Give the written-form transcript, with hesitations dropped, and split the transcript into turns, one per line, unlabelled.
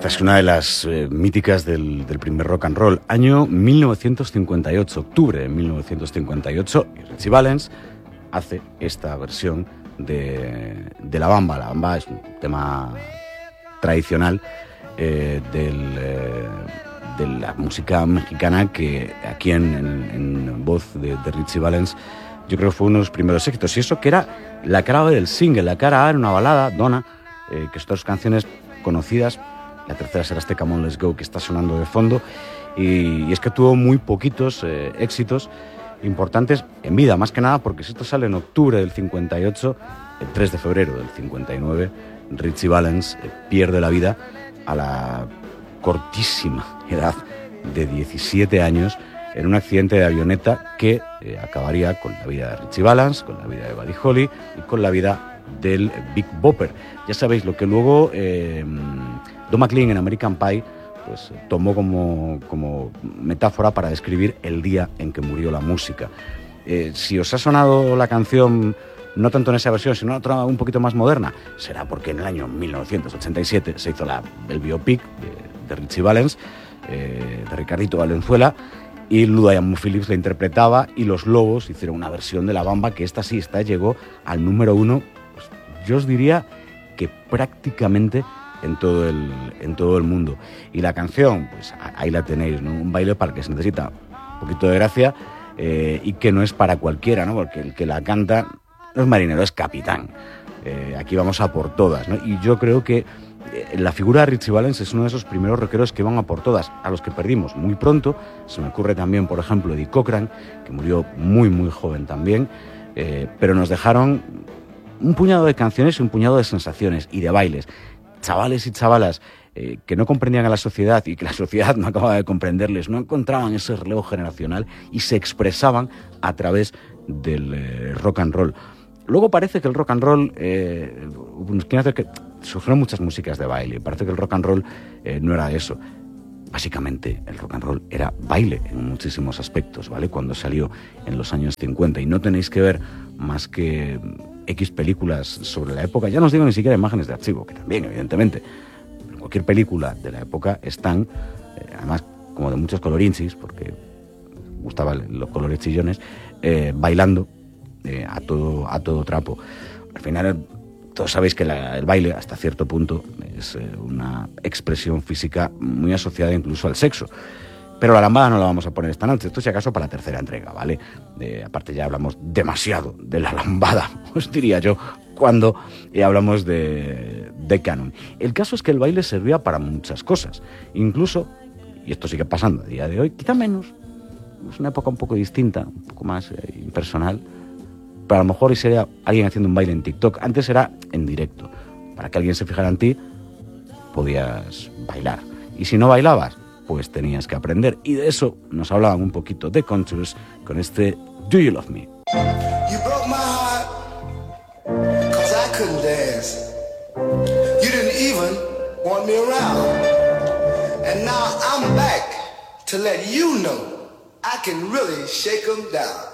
Esta es una de las míticas del primer rock and roll. Año 1958, octubre de 1958, y Ritchie Valens hace esta versión de La Bamba. La Bamba es un tema tradicional de la música mexicana que aquí en voz de Ritchie Valens yo creo que fue uno de los primeros éxitos. Y eso que era la cara B del single. La cara A era una balada, Donna, que son dos canciones conocidas. La tercera será este Come On Let's Go que está sonando de fondo. Y es que tuvo muy poquitos éxitos importantes en vida, más que nada porque si esto sale en octubre del 58, el 3 de febrero del 59, Ritchie Valens pierde la vida a la cortísima edad de 17 años en un accidente de avioneta que acabaría con la vida de Ritchie Valens, con la vida de Buddy Holly y con la vida del Big Bopper. Ya sabéis, lo que luego Don McLean en American Pie pues tomó como metáfora para describir el día en que murió la música. Si os ha sonado la canción, no tanto en esa versión, sino en otra un poquito más moderna, será porque en el año 1987 se hizo el biopic de Ritchie Valens, de Ricardito Valenzuela, y Ludayamu Phillips la interpretaba, y Los Lobos hicieron una versión de La Bamba que esta llegó al número 1, pues, yo os diría que prácticamente en todo el mundo. Y la canción, pues ahí la tenéis, ¿no? Un baile para el que se necesita un poquito de gracia y que no es para cualquiera, ¿no? Porque el que la canta no es marinero, es capitán. Aquí vamos a por todas, ¿no? Y yo creo que la figura de Ritchie Valens es uno de esos primeros rockeros que van a por todas, a los que perdimos muy pronto. Se me ocurre también, por ejemplo, Eddie Cochran, que murió muy, muy joven también, pero nos dejaron un puñado de canciones y un puñado de sensaciones y de bailes. Chavales y chavalas que no comprendían a la sociedad y que la sociedad no acababa de comprenderles, no encontraban ese relevo generacional y se expresaban a través del rock and roll. Luego parece que el rock and roll nos quiere hacer que surgieron muchas músicas de baile. Parece que el rock and roll no era eso. Básicamente el rock and roll era baile en muchísimos aspectos, ¿vale? Cuando salió en los años 50, y no tenéis que ver más que X películas sobre la época, ya no os digo ni siquiera imágenes de archivo, que también evidentemente, pero cualquier película de la época están, además como de muchos colorinchis, porque gustaban los colores chillones, bailando a todo trapo. Al final todos sabéis que el baile hasta cierto punto es una expresión física muy asociada incluso al sexo. Pero la lambada no la vamos a poner esta noche, esto si acaso para la tercera entrega, ¿vale? Aparte ya hablamos demasiado de la lambada, os diría yo, cuando hablamos de canon. El caso es que el baile servía para muchas cosas, incluso, y esto sigue pasando a día de hoy, quizá menos, es una época un poco distinta, un poco más impersonal, pero a lo mejor hoy sería alguien haciendo un baile en TikTok. Antes era en directo, para que alguien se fijara en ti, podías bailar, y si no bailabas, pues tenías que aprender. Y de eso nos hablaban un poquito de Contours con este Do You Love Me.
You broke my heart, 'cause I couldn't dance. You didn't even want me around. And now I'm back to let you know I can really shake 'em down.